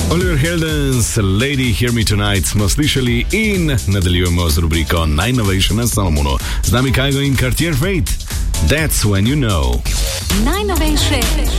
Oliver Heldens, Lady Hear Me Tonight smo slišali in nadaljujemo z rubriko najnovejše na Salomonu. Z nami Kaigo in Cartier Fate. That's when you know. Najnovejše